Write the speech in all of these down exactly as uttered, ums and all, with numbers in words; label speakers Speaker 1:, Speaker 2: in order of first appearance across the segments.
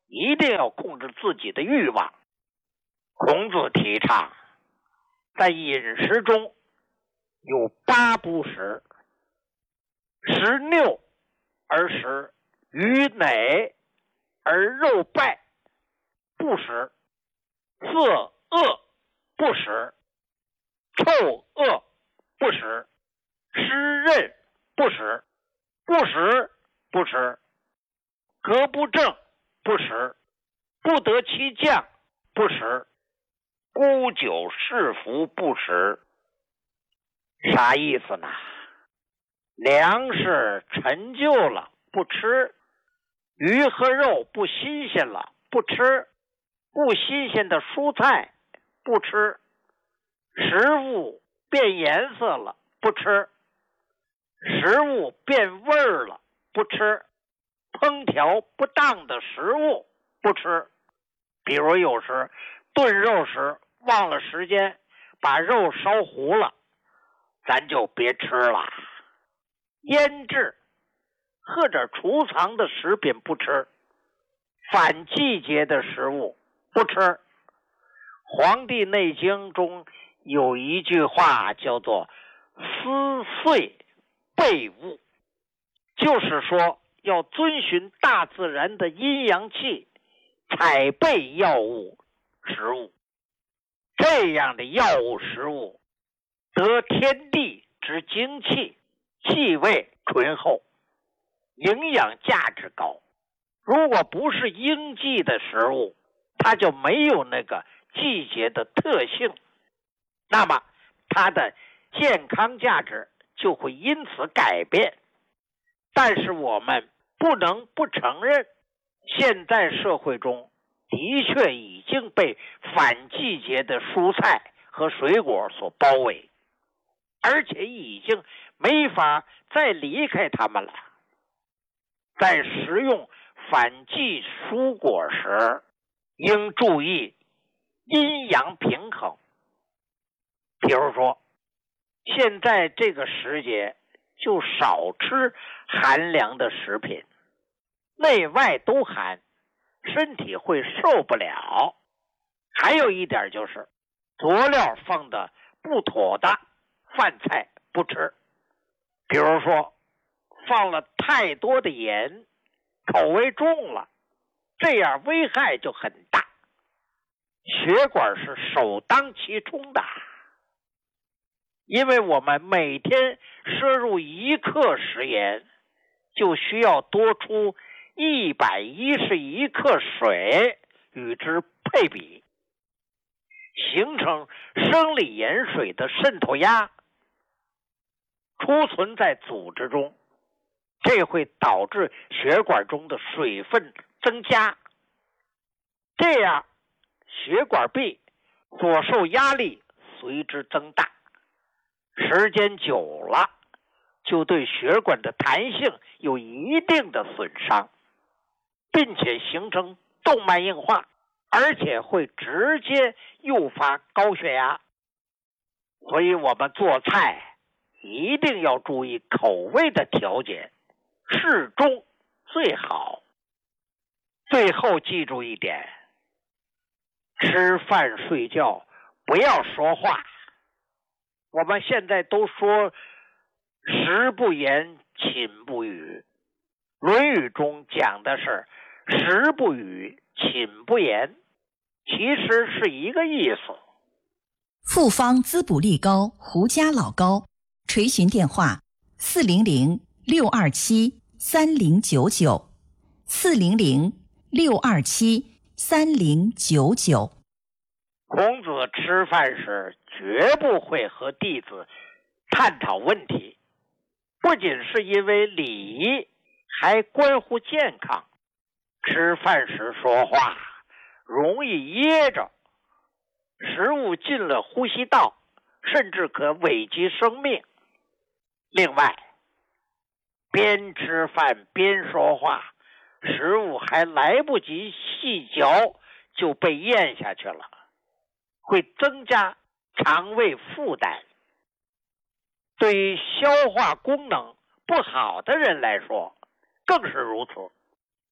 Speaker 1: 一定要控制自己的欲望。孔子提倡在饮食中有八不食：食衄而食鱼馁而肉败不食，色恶不食，臭恶不食，湿润不食，不食不食，格不正不食，不得其将不食，沽酒是服不食。啥意思呢？粮食陈旧了不吃，鱼和肉不新鲜了不吃，不新鲜的蔬菜不吃，食物变颜色了不吃，食物变味儿了不吃，烹调不当的食物不吃。比如有时炖肉时忘了时间，把肉烧糊了，咱就别吃了。腌制或者储藏的食品不吃，反季节的食物不吃。《黄帝内经》中有一句话叫做思岁备物，就是说要遵循大自然的阴阳气，采备药物食物。这样的药物食物得天地之精气，气味醇厚，营养价值高。如果不是应季的食物，它就没有那个季节的特性，那么它的健康价值就会因此改变。但是我们不能不承认，现在社会中的确已经被反季节的蔬菜和水果所包围，而且已经没法再离开它们了。在食用反季蔬果时，应注意阴阳平衡。比如说，现在这个时节就少吃寒凉的食品，内外都寒，身体会受不了。还有一点就是，佐料放的不妥的饭菜不吃，比如说放了太多的盐，口味重了，这样危害就很大，血管是首当其冲的。因为我们每天摄入一克食盐，就需要多出一百一十一克水与之配比，形成生理盐水的渗透压，储存在组织中，这会导致血管中的水分增加，这样血管壁所受压力随之增大，时间久了就对血管的弹性有一定的损伤，并且形成动脉硬化，而且会直接诱发高血压。所以我们做菜一定要注意口味的调节，适中最好。最后记住一点，吃饭睡觉不要说话。我们现在都说食不言，寝不语。论语中讲的是食不语，寝不言，其实是一个意思。
Speaker 2: 复方滋补力高胡家老膏，垂询电话四零零六二七三零九九，四零零六二七三零九九。
Speaker 1: 孔子吃饭时绝不会和弟子探讨问题，不仅是因为礼仪，还关乎健康。吃饭时说话容易噎着，食物进了呼吸道，甚至可危及生命。另外，边吃饭边说话，食物还来不及细嚼就被咽下去了，会增加肠胃负担。对于消化功能不好的人来说，更是如此。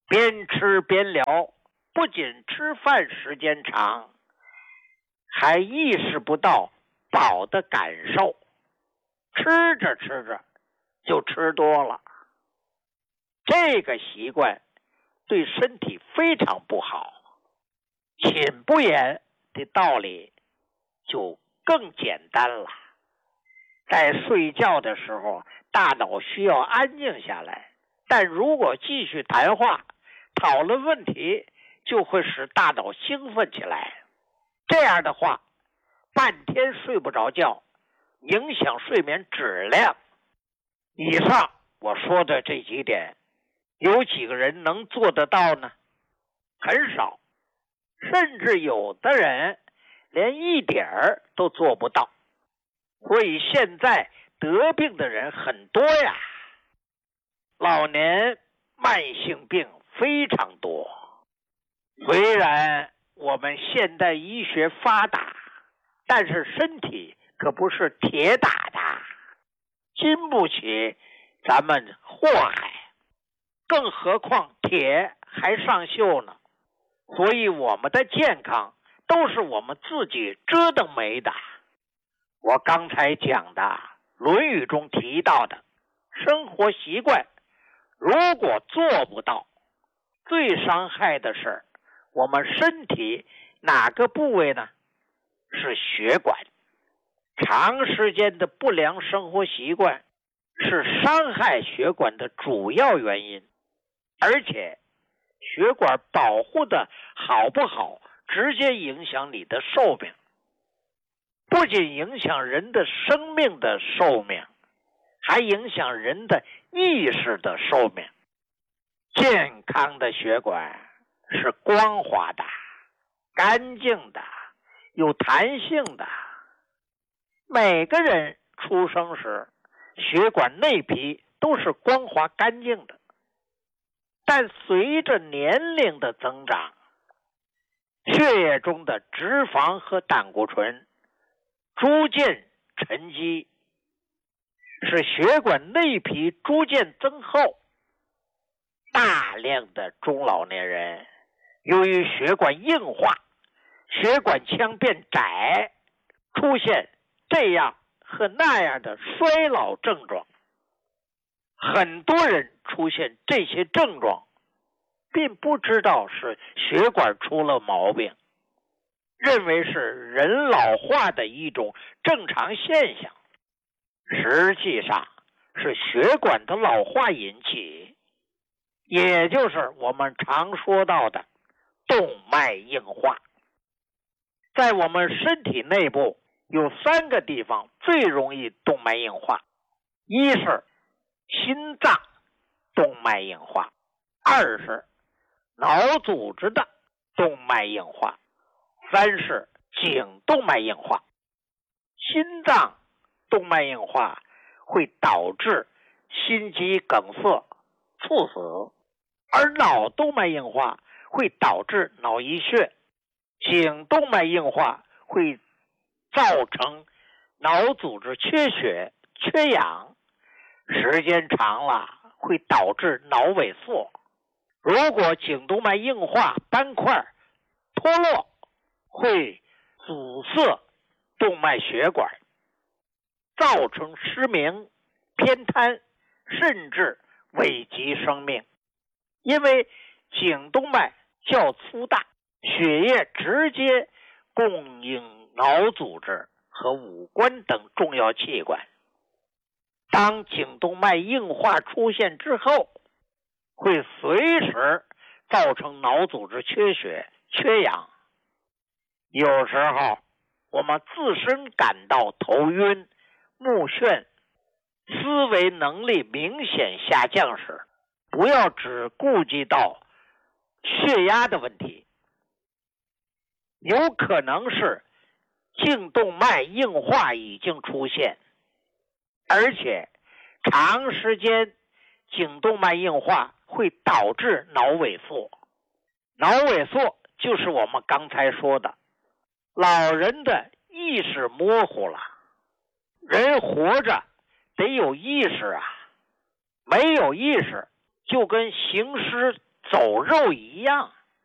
Speaker 1: 边吃边聊，不仅吃饭时间长，还意识不到饱的感受，吃着吃着就吃多了。这个习惯对身体非常不好。寝不言的道理就更简单了。在睡觉的时候，大脑需要安静下来，但如果继续谈话讨论问题，就会使大脑兴奋起来。这样的话，半天睡不着觉，影响睡眠质量。以上我说的这几点，有几个人能做得到呢？很少，甚至有的人连一点儿都做不到。所以现在得病的人很多呀，老年慢性病非常多。虽然我们现代医学发达，但是身体可不是铁打的，经不起咱们祸害，更何况铁还上锈呢。所以我们的健康都是我们自己折腾没的。我刚才讲的《论语》中提到的生活习惯，如果做不到，最伤害的是我们身体哪个部位呢？是血管。长时间的不良生活习惯是伤害血管的主要原因，而且血管保护的好不好，直接影响你的寿命。不仅影响人的生命的寿命，还影响人的意识的寿命。健康的血管是光滑的、干净的、有弹性的。每个人出生时，血管内皮都是光滑干净的，但随着年龄的增长，血液中的脂肪和胆固醇逐渐沉积，使血管内皮逐渐增厚。大量的中老年人由于血管硬化，血管腔变窄，出现这样和那样的衰老症状。很多人出现这些症状，并不知道是血管出了毛病，认为是人老化的一种正常现象，实际上是血管的老化引起，也就是我们常说到的动脉硬化。在我们身体内部有三个地方最容易动脉硬化，一是心脏动脉硬化，二是脑组织的动脉硬化，三是颈动脉硬化。心脏动脉硬化会导致心肌梗塞、猝死，而脑动脉硬化会导致脑溢血，颈动脉硬化会造成脑组织缺血、缺氧，时间长了会导致脑萎缩。如果颈动脉硬化斑块脱落，会阻塞动脉血管，造成失明、偏瘫，甚至危及生命。因为颈动脉较粗大，血液直接供应脑组织和五官等重要器官。当颈动脉硬化出现之后，会随时造成脑组织缺血、缺氧。有时候我们自身感到头晕、目眩、思维能力明显下降时，不要只顾及到血压的问题，有可能是颈动脉硬化已经出现，而且长时间颈动脉硬化会导致脑萎缩。脑萎缩就是我们刚才说的，老人的意识模糊了。人活着得有意识啊，没有意识就跟行尸走肉一样。